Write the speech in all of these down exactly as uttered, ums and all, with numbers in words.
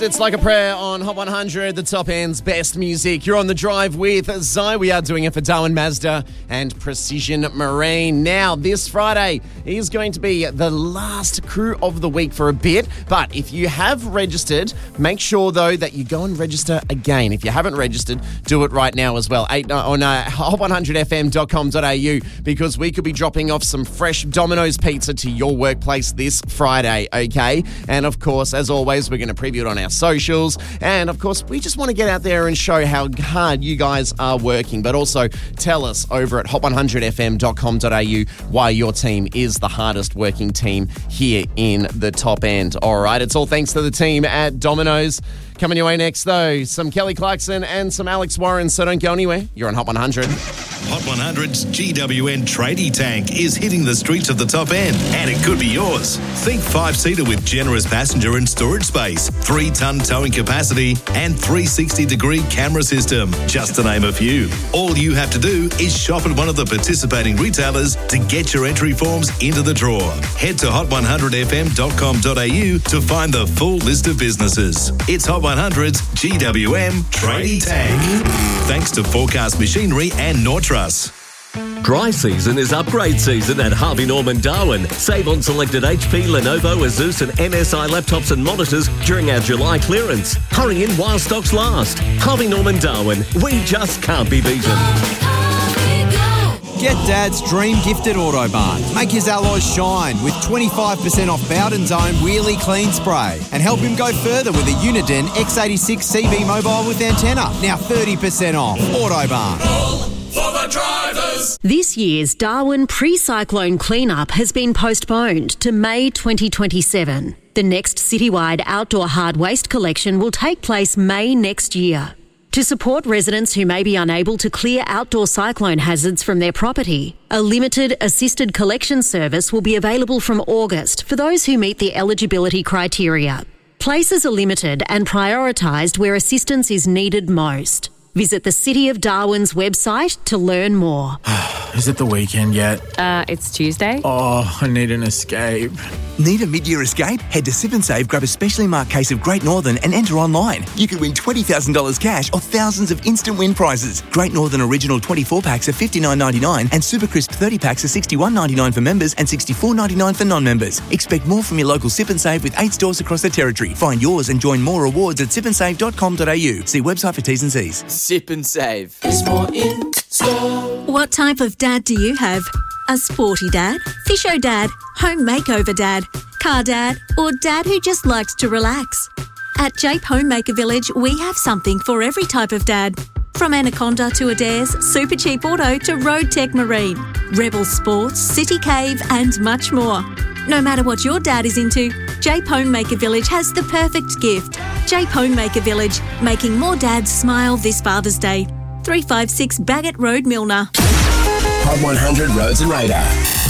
It's Like a Prayer on Hot one hundred, the top end's best music. You're on the drive with Zai. We are doing it for Darwin Mazda and Precision Marine. Now, this Friday is going to be the last crew of the week for a bit. But if you have registered, make sure, though, that you go and register again. If you haven't registered, do it right now as well. Eight, on uh, hot one hundred f m dot com dot a u, because we could be dropping off some fresh Domino's pizza to your workplace this Friday, okay? And, of course, as always, we're going to preview it on our socials. And, of course, we just want to get out there and show how hard you guys are working, but also tell us over at hot one hundred f m dot com dot a u why your team is the hardest working team here in the top end. All right, it's all thanks to the team at Domino's. Coming your way next, though, some Kelly Clarkson and some Alex Warren, so don't go anywhere. You're on Hot one hundred. Hot one hundred's G W N tradie tank is hitting the streets of the top end, and it could be yours. Think five-seater with generous passenger and storage space, three-ton towing capacity, and three sixty degree camera system, just to name a few. All you have to do is shop at one of the participating retailers to get your entry forms into the draw. Head to hot one hundred f m dot com dot a u to find the full list of businesses. It's Hot one hundred's G W M tradie tank. Thanks to Forecast Machinery and Nortrus. Dry season is upgrade season at Harvey Norman Darwin. Save on selected H P, Lenovo, Asus and M S I laptops and monitors during our July clearance. Hurry in while stocks last. Harvey Norman Darwin. We just can't be beaten. Get Dad's dream gift at Autobarn. Make his alloys shine with twenty-five percent off Bowden's own Wheelie Clean Spray. And help him go further with a Uniden X eighty-six C V mobile with antenna. Now thirty percent off. Autobarn. All for the drivers. This year's Darwin pre-cyclone cleanup has been postponed to May twenty twenty-seven. The next citywide outdoor hard waste collection will take place May next year. To support residents who may be unable to clear outdoor cyclone hazards from their property, a limited assisted collection service will be available from August for those who meet the eligibility criteria. Places are limited and prioritised where assistance is needed most. Visit the City of Darwin's website to learn more. Is it the weekend yet? Uh, it's Tuesday. Oh, I need an escape. Need a mid-year escape? Head to Sip and Save, grab a specially marked case of Great Northern and enter online. You could win twenty thousand dollars cash or thousands of instant win prizes. Great Northern Original twenty-four packs are fifty-nine ninety-nine and Super Crisp thirty packs are sixty-one ninety-nine for members and sixty-four ninety-nine for non-members. Expect more from your local Sip and Save with eight stores across the territory. Find yours and join more rewards at sip and save dot com dot a u. See website for T's and C's. Sip and Save. There's more in store. What type of dad do you have? A sporty dad, fisho dad, home makeover dad, car dad, or dad who just likes to relax? At Jape Homemaker Village, we have something for every type of dad. From Anaconda to Adair's, Super Cheap Auto to Road Tech Marine, Rebel Sports, City Cave and much more. No matter what your dad is into, Jape Homemaker Village has the perfect gift. Jape Homemaker Village, making more dads smile this Father's Day. three fifty-six Bagot Road, Milner. Hot one hundred Roads and Radar.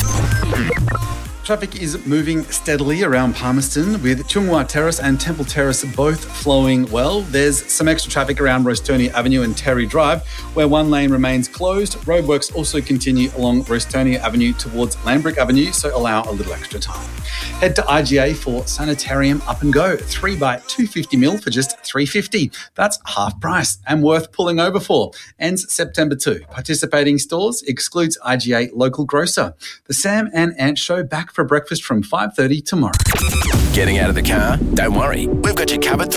Traffic is moving steadily around Palmerston with Chunghwa Terrace and Temple Terrace both flowing well. There's some extra traffic around Rostonia Avenue and Terry Drive where one lane remains closed. Roadworks also continue along Rostonia Avenue towards Lambrick Avenue, so allow a little extra time. Head to I G A for Sanitarium Up and Go. three by two hundred fifty mil for just three dollars fifty. That's half price and worth pulling over for. Ends September second. Participating stores excludes I G A Local Grocer. The Sam and Ant Show back for breakfast from five thirty tomorrow. Getting out of the car? Don't worry. We've got you covered